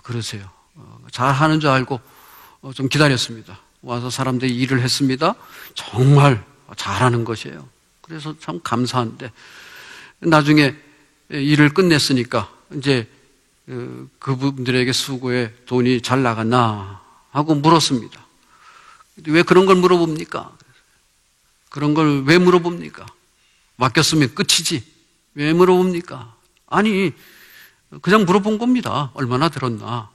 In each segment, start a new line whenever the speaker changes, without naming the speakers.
그러세요. 잘하는 줄 알고 좀 기다렸습니다. 와서 사람들이 일을 했습니다. 정말 잘하는 것이에요. 그래서 참 감사한데 나중에 일을 끝냈으니까 이제 그분들에게 수고에 돈이 잘 나갔나 하고 물었습니다. 왜 그런 걸 물어봅니까? 그런 걸 왜 물어봅니까? 맡겼으면 끝이지. 왜 물어봅니까? 아니, 그냥 물어본 겁니다. 얼마나 들었나.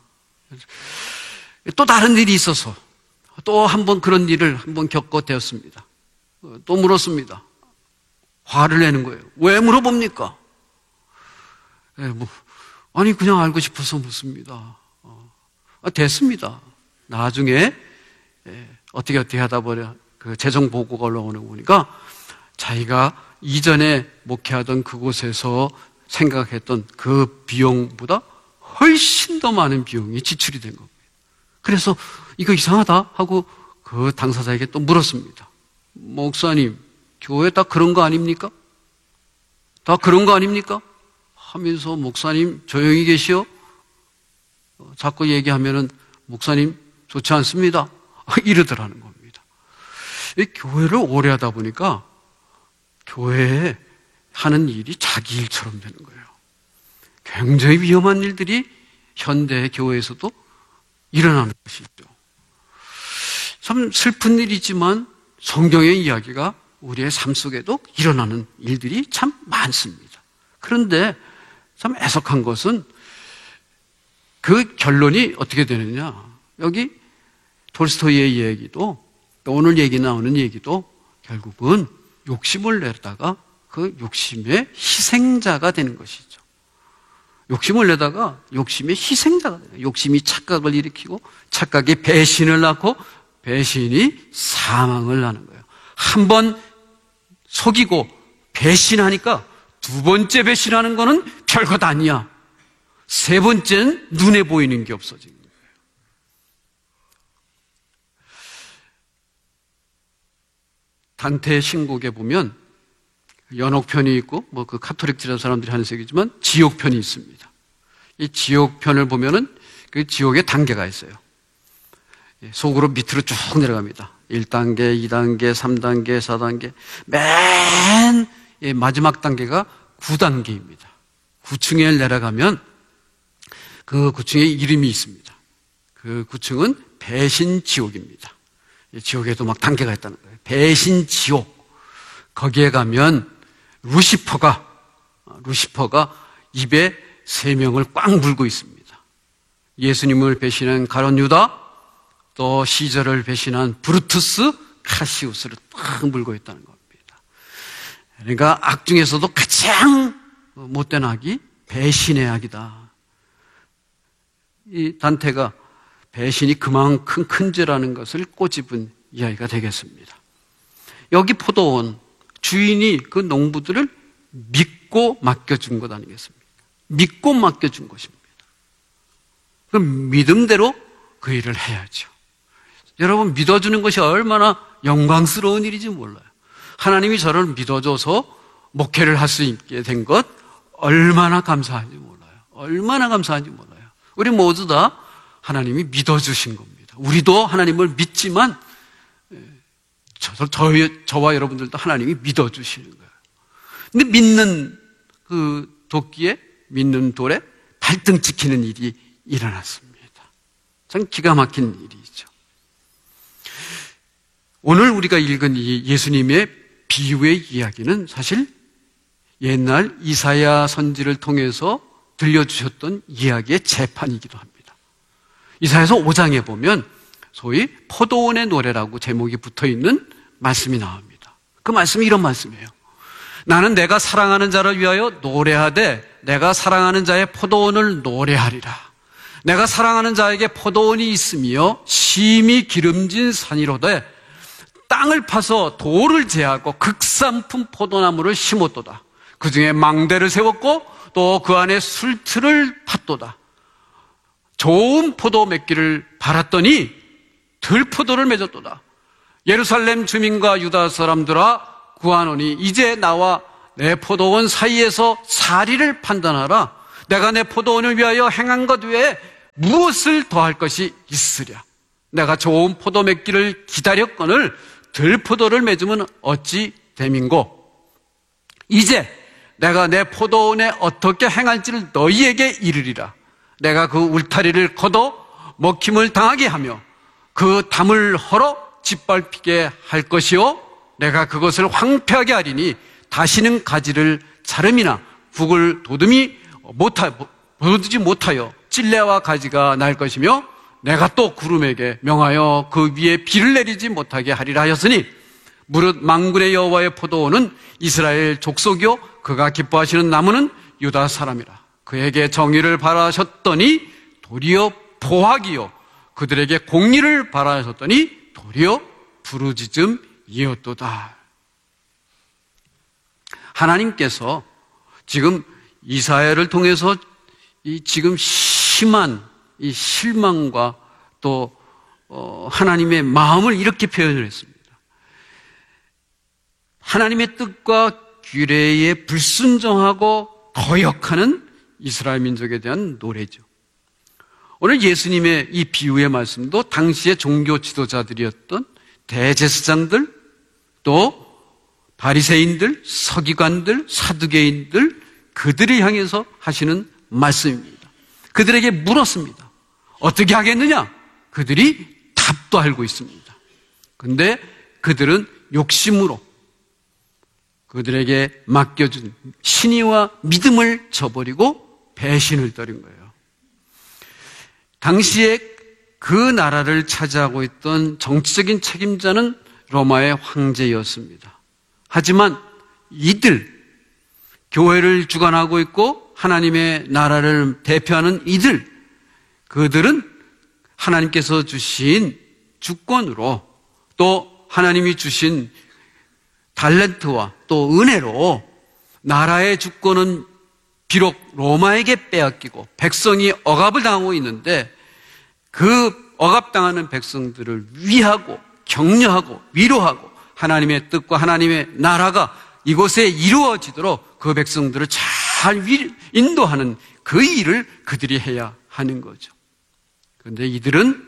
또 다른 일이 있어서 또 한 번 그런 일을 한번 겪어대었습니다. 또 물었습니다. 화를 내는 거예요. 왜 물어봅니까? 아니, 그냥 알고 싶어서 묻습니다. 됐습니다. 나중에 어떻게 하다 보니 그 재정 보고가 올라오는 거 보니까 자기가 이전에 목회하던 그곳에서 생각했던 그 비용보다 훨씬 더 많은 비용이 지출이 된 겁니다. 그래서 이거 이상하다 하고 그 당사자에게 또 물었습니다. 목사님, 교회 다 그런 거 아닙니까? 다 그런 거 아닙니까? 하면서 목사님 조용히 계시오? 자꾸 얘기하면은 목사님 좋지 않습니다. 이러더라는 겁니다. 이 교회를 오래 하다 보니까 교회에 하는 일이 자기 일처럼 되는 거예요. 굉장히 위험한 일들이 현대 교회에서도 일어나는 것이죠. 참 슬픈 일이지만 성경의 이야기가 우리의 삶 속에도 일어나는 일들이 참 많습니다. 그런데 참 애석한 것은 그 결론이 어떻게 되느냐. 여기 톨스토이의 얘기도 오늘 얘기 나오는 얘기도 결국은 욕심을 내다가 그 욕심의 희생자가 되는 것이죠. 욕심을 내다가 욕심의 희생자가 되는 거예요. 욕심이 착각을 일으키고 착각이 배신을 낳고 배신이 사망을 낳는 거예요. 한 번 속이고 배신하니까 두 번째 배신하는 거는 별것 아니야. 세 번째는 눈에 보이는 게 없어지는 거예요. 단테의 신곡에 보면 연옥편이 있고 그 카톨릭 사람들이 하는 얘기지만 지옥편이 있습니다. 이 지옥편을 보면은 그 지옥에 단계가 있어요. 속으로 밑으로 쭉 내려갑니다. 1단계, 2단계, 3단계, 4단계. 맨 마지막 단계가 9단계입니다. 9층에 내려가면 그 9층에 이름이 있습니다. 그 9층은 배신지옥입니다. 지옥에도 막 단계가 있다는 거예요. 배신지옥. 거기에 가면 루시퍼가 입에 3명을 꽉 물고 있습니다. 예수님을 배신한 가룟 유다, 또 시저를 배신한 브루투스, 카시우스를 꽉 물고 있다는 겁니다. 그러니까 악 중에서도 가장 못된 악이 배신의 악이다. 이 단테가 배신이 그만큼 큰 죄라는 것을 꼬집은 이야기가 되겠습니다. 여기 포도원 주인이 그 농부들을 믿고 맡겨준 것 아니겠습니까? 믿고 맡겨준 것입니다. 그럼 믿음대로 그 일을 해야죠. 여러분, 믿어주는 것이 얼마나 영광스러운 일인지 몰라요. 하나님이 저를 믿어줘서 목회를 할 수 있게 된 것 얼마나 감사한지 몰라요. 얼마나 감사한지 몰라요. 우리 모두 다 하나님이 믿어주신 겁니다. 우리도 하나님을 믿지만 저와 여러분들도 하나님이 믿어주시는 거예요. 근데 믿는 그 도끼에, 믿는 돌에 발등 찍히는 일이 일어났습니다. 참 기가 막힌 일이죠. 오늘 우리가 읽은 이 예수님의 비유의 이야기는 사실 옛날 이사야 선지를 통해서 들려주셨던 이야기의 재판이기도 합니다. 이사야서 5장에 보면 소위 포도원의 노래라고 제목이 붙어있는 말씀이 나옵니다. 그 말씀이 이런 말씀이에요. 나는 내가 사랑하는 자를 위하여 노래하되 내가 사랑하는 자의 포도원을 노래하리라. 내가 사랑하는 자에게 포도원이 있으며 심히 기름진 산이로되 땅을 파서 돌을 제하고 극산품 포도나무를 심었도다. 그 중에 망대를 세웠고 또 그 안에 술틀을 팠도다. 좋은 포도 맺기를 바랐더니 들포도를 맺었도다. 예루살렘 주민과 유다 사람들아 구하노니 이제 나와 내 포도원 사이에서 사리를 판단하라. 내가 내 포도원을 위하여 행한 것 외에 무엇을 더할 것이 있으랴. 내가 좋은 포도 맺기를 기다렸거늘 들포도를 맺으면 어찌 됨인고. 이제 내가 내 포도원에 어떻게 행할지를 너희에게 이르리라. 내가 그 울타리를 걷어 먹힘을 당하게 하며 그 담을 헐어 짓밟히게 할 것이요, 내가 그것을 황폐하게 하리니 다시는 가지를 자름이나 북을 돋우지 못하여 찔레와 가지가 날 것이며, 내가 또 구름에게 명하여 그 위에 비를 내리지 못하게 하리라 하였으니, 무릇 만군의 여호와의 포도원은 이스라엘 족속이요 그가 기뻐하시는 나무는 유다 사람이라. 그에게 정의를 바라셨더니 도리어 포악이요 그들에게 공의를 바라셨더니 도리어 부르짖음이었도다. 하나님께서 지금 이사야를 통해서 지금 심한 이 실망과 또 하나님의 마음을 이렇게 표현을 했습니다. 하나님의 뜻과 규례에 불순종하고 거역하는 이스라엘 민족에 대한 노래죠. 오늘 예수님의 이 비유의 말씀도 당시의 종교 지도자들이었던 대제사장들, 또 바리새인들, 서기관들, 사두개인들, 그들을 향해서 하시는 말씀입니다. 그들에게 물었습니다. 어떻게 하겠느냐? 그들이 답도 알고 있습니다. 그런데 그들은 욕심으로 그들에게 맡겨준 신의와 믿음을 저버리고 배신을 떨인 거예요. 당시에 그 나라를 차지하고 있던 정치적인 책임자는 로마의 황제였습니다. 하지만 이들, 교회를 주관하고 있고 하나님의 나라를 대표하는 이들, 그들은 하나님께서 주신 주권으로 또 하나님이 주신 달란트와 또 은혜로 나라의 주권은 비록 로마에게 빼앗기고 백성이 억압을 당하고 있는데, 그 억압당하는 백성들을 위하고 격려하고 위로하고 하나님의 뜻과 하나님의 나라가 이곳에 이루어지도록 그 백성들을 잘 인도하는 그 일을 그들이 해야 하는 거죠. 그런데 이들은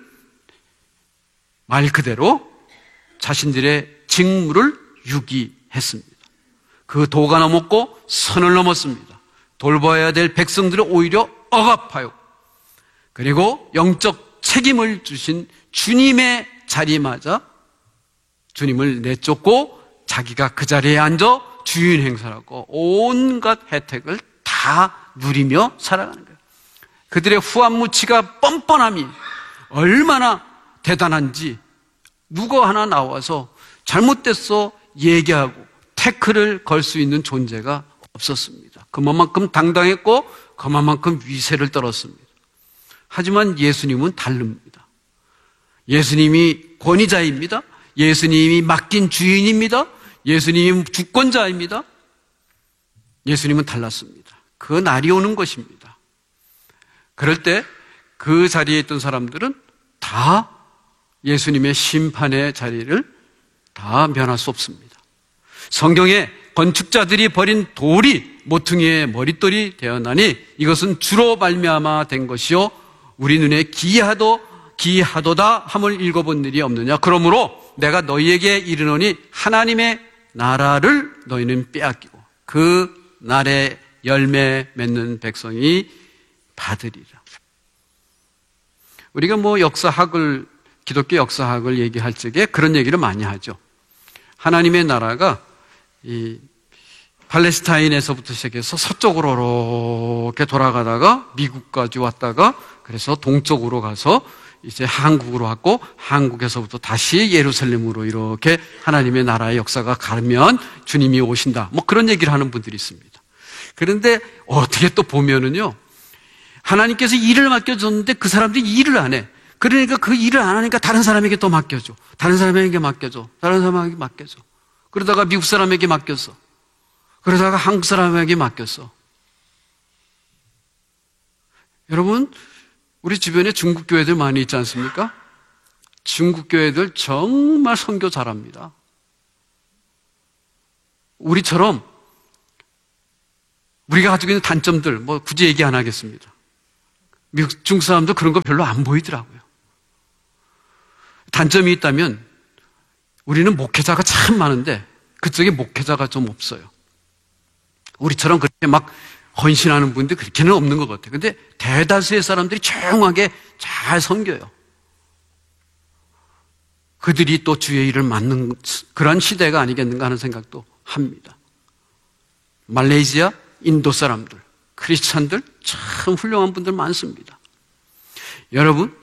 말 그대로 자신들의 직무를 유기했습니다. 그 도가 넘었고 선을 넘었습니다. 돌봐야 될 백성들을 오히려 억압하여, 그리고 영적 책임을 주신 주님의 자리마저 주님을 내쫓고 자기가 그 자리에 앉아 주인 행사하고 온갖 혜택을 다 누리며 살아가는 거예요. 그들의 후한무치가 뻔뻔함이 얼마나 대단한지 누가 하나 나와서 잘못됐어 얘기하고 태클을 걸 수 있는 존재가 없었습니다. 그만큼 당당했고 그만큼 위세를 떨었습니다. 하지만 예수님은 다릅니다. 예수님이 권위자입니다. 예수님이 맡긴 주인입니다. 예수님이 주권자입니다. 예수님은 달랐습니다. 그 날이 오는 것입니다. 그럴 때 그 자리에 있던 사람들은 다 예수님의 심판의 자리를 다 면할 수 없습니다. 성경에 건축자들이 버린 돌이 모퉁이의 머릿돌이 되었나니 이것은 주로 말미암아 된 것이요 우리 눈에 기이하도다 함을 읽어본 일이 없느냐. 그러므로 내가 너희에게 이르노니 하나님의 나라를 너희는 빼앗기고 그 날에 열매 맺는 백성이 받으리라. 우리가 기독교 역사학을 얘기할 적에 그런 얘기를 많이 하죠. 하나님의 나라가 이 팔레스타인에서부터 시작해서 서쪽으로 이렇게 돌아가다가 미국까지 왔다가 그래서 동쪽으로 가서 이제 한국으로 왔고 한국에서부터 다시 예루살렘으로 이렇게 하나님의 나라의 역사가 가면 주님이 오신다. 뭐 그런 얘기를 하는 분들이 있습니다. 그런데 어떻게 또 보면은요, 하나님께서 일을 맡겨줬는데 그 사람들이 일을 안 해. 그러니까 그 일을 안 하니까 다른 사람에게 또 맡겨줘. 다른 사람에게 맡겨줘. 다른 사람에게 맡겨줘. 그러다가 미국 사람에게 맡겼어. 그러다가 한국 사람에게 맡겼어. 여러분, 우리 주변에 중국 교회들 많이 있지 않습니까? 중국 교회들 정말 선교 잘합니다. 우리처럼 우리가 가지고 있는 단점들 뭐 굳이 얘기 안 하겠습니다. 미국 중국 사람도 그런 거 별로 안 보이더라고요. 단점이 있다면 우리는 목회자가 참 많은데 그쪽에 목회자가 좀 없어요. 우리처럼 그렇게 막 헌신하는 분들 그렇게는 없는 것 같아요. 근데 대다수의 사람들이 조용하게 잘 섬겨요. 그들이 또 주의 일을 맡는 그런 시대가 아니겠는가 하는 생각도 합니다. 말레이시아, 인도 사람들, 크리스찬들 참 훌륭한 분들 많습니다. 여러분,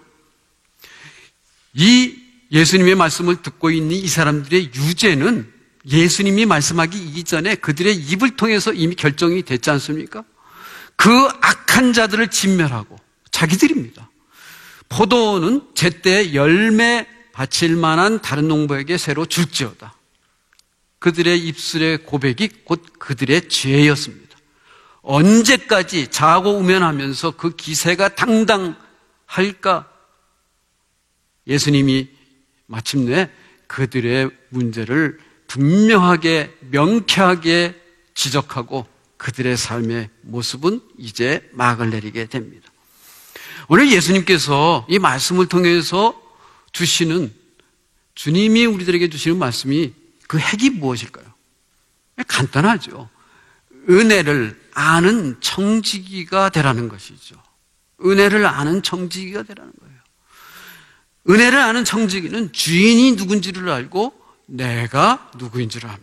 이 예수님의 말씀을 듣고 있는 이 사람들의 유죄는 예수님이 말씀하기 이전에 그들의 입을 통해서 이미 결정이 됐지 않습니까? 그 악한 자들을 진멸하고 자기들입니다. 포도는 제때 열매 바칠 만한 다른 농부에게 새로 줄지어다. 그들의 입술의 고백이 곧 그들의 죄였습니다. 언제까지 자고 우면하면서 그 기세가 당당할까? 예수님이 마침내 그들의 문제를 분명하게 명쾌하게 지적하고 그들의 삶의 모습은 이제 막을 내리게 됩니다. 오늘 예수님께서 이 말씀을 통해서 주시는, 주님이 우리들에게 주시는 말씀이 그 핵이 무엇일까요? 간단하죠. 은혜를 아는 청지기가 되라는 것이죠. 은혜를 아는 청지기가 되라는 거예요. 은혜를 아는 청지기는 주인이 누군지를 알고 내가 누구인 줄 압니다.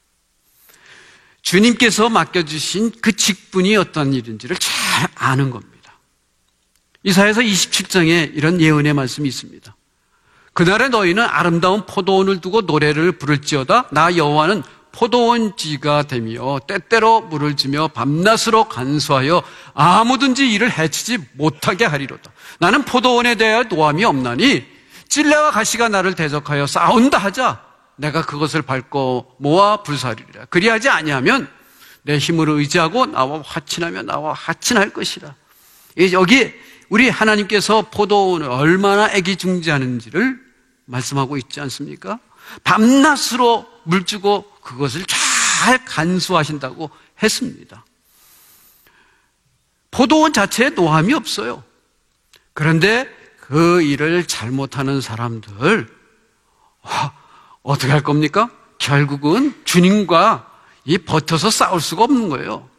주님께서 맡겨주신 그 직분이 어떤 일인지를 잘 아는 겁니다. 이사야서 27장에 이런 예언의 말씀이 있습니다. 그날에 너희는 아름다운 포도원을 두고 노래를 부를지어다. 나 여호와는 포도원지가 되며 때때로 물을 주며 밤낮으로 간수하여 아무든지 이를 해치지 못하게 하리로다. 나는 포도원에 대하여 노함이 없나니 찔레와 가시가 나를 대적하여 싸운다 하자 내가 그것을 밟고 모아 불사르리라. 그리하지 아니하면 내 힘을 의지하고 나와 화친하며 나와 화친할 것이라. 여기 우리 하나님께서 포도원을 얼마나 애기중지하는지를 말씀하고 있지 않습니까? 밤낮으로 물주고 그것을 잘 간수하신다고 했습니다. 포도원 자체에 노함이 없어요. 그런데 그 일을 잘못하는 사람들 어떻게 할 겁니까? 결국은 주님과 버텨서 싸울 수가 없는 거예요.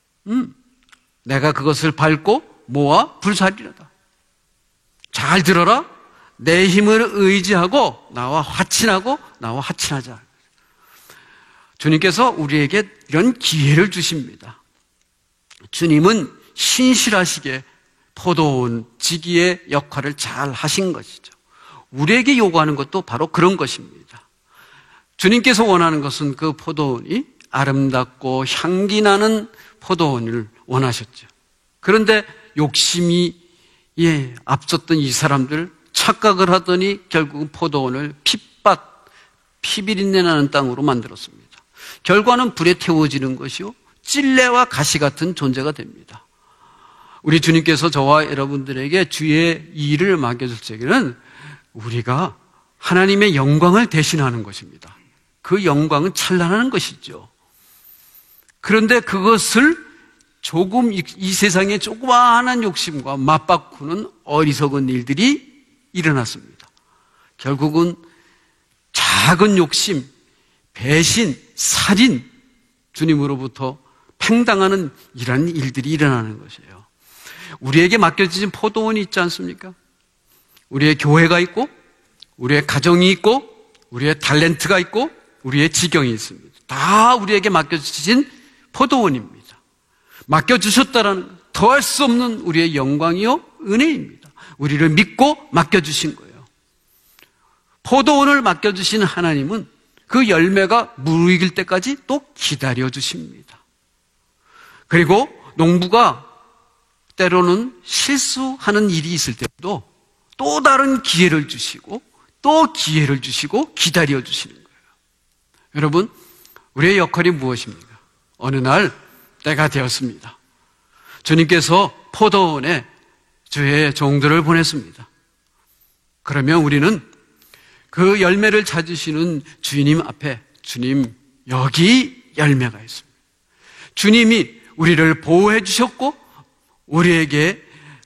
내가 그것을 밟고 모아 불사리라다. 잘 들어라. 내 힘을 의지하고 나와 화친하고 나와 화친하자. 주님께서 우리에게 이런 기회를 주십니다. 주님은 신실하시게 포도원 지기의 역할을 잘 하신 것이죠. 우리에게 요구하는 것도 바로 그런 것입니다. 주님께서 원하는 것은 그 포도원이 아름답고 향기 나는 포도원을 원하셨죠. 그런데 욕심이 앞섰던 이 사람들 착각을 하더니 결국은 포도원을 피비린내 나는 땅으로 만들었습니다. 결과는 불에 태워지는 것이요 찔레와 가시 같은 존재가 됩니다. 우리 주님께서 저와 여러분들에게 주의 일을 맡겨줄 적에는 우리가 하나님의 영광을 대신하는 것입니다. 그 영광은 찬란한 것이죠. 그런데 그것을 조금 이 세상의 조그마한 욕심과 맞바꾸는 어리석은 일들이 일어났습니다. 결국은 작은 욕심, 배신, 살인, 주님으로부터 팽당하는 이런 일들이 일어나는 것이에요. 우리에게 맡겨진 포도원이 있지 않습니까? 우리의 교회가 있고 우리의 가정이 있고 우리의 탤런트가 있고 우리의 지경이 있습니다. 다 우리에게 맡겨주신 포도원입니다. 맡겨주셨다라는 더할 수 없는 우리의 영광이요 은혜입니다. 우리를 믿고 맡겨주신 거예요. 포도원을 맡겨주신 하나님은 그 열매가 무르익을 때까지 또 기다려주십니다. 그리고 농부가 때로는 실수하는 일이 있을 때도 또 다른 기회를 주시고 또 기회를 주시고 기다려주시는 거예요. 여러분, 우리의 역할이 무엇입니까? 어느 날 때가 되었습니다. 주님께서 포도원에 주의 종들을 보냈습니다. 그러면 우리는 그 열매를 찾으시는 주님 앞에 주님 여기 열매가 있습니다. 주님이 우리를 보호해 주셨고 우리에게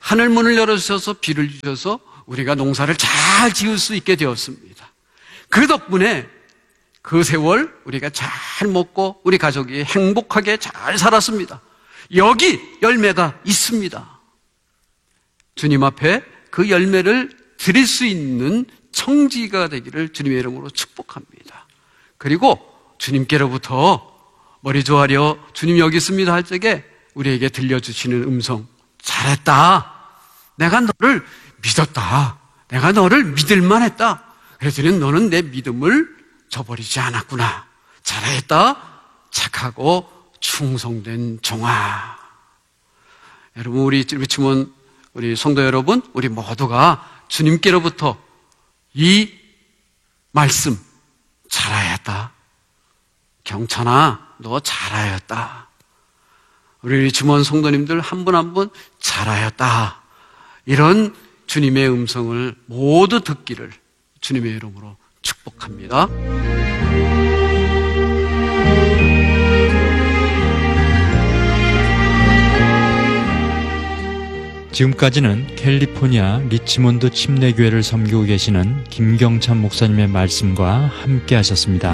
하늘 문을 열어주셔서 비를 주셔서 우리가 농사를 잘 지을 수 있게 되었습니다. 그 덕분에 그 세월 우리가 잘 먹고 우리 가족이 행복하게 잘 살았습니다. 여기 열매가 있습니다. 주님 앞에 그 열매를 드릴 수 있는 청지가 되기를 주님의 이름으로 축복합니다. 그리고 주님께로부터 머리 조아려 주님 여기 있습니다 할 적에 우리에게 들려주시는 음성, 잘했다. 내가 너를 믿었다. 내가 너를 믿을만 했다. 그랬더니 너는 내 믿음을 저버리지 않았구나. 잘했다. 착하고 충성된 종아. 여러분, 우리 리치몬 우리 성도 여러분, 우리 모두가 주님께로부터 이 말씀, 잘하였다. 경찬아, 너 잘하였다. 우리 리치몬 성도님들 한 분 한 분 잘하였다. 이런 주님의 음성을 모두 듣기를 주님의 이름으로 축복합니다.
지금까지는 캘리포니아 리치몬드 침례교회를 섬기고 계시는 김경찬 목사님의 말씀과 함께 하셨습니다.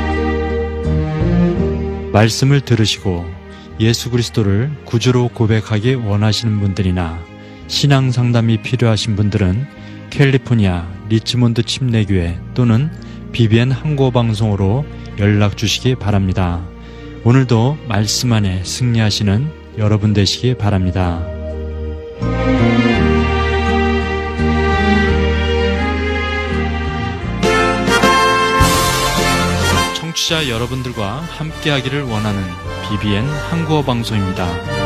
말씀을 들으시고 예수 그리스도를 구주로 고백하기 원하시는 분들이나 신앙 상담이 필요하신 분들은 캘리포니아 리치몬드 침례교회 또는 BBN 한국어방송으로 연락 주시기 바랍니다. 오늘도 말씀 안에 승리하시는 여러분 되시기 바랍니다. 청취자 여러분들과 함께하기를 원하는 BBN 한국어 방송입니다.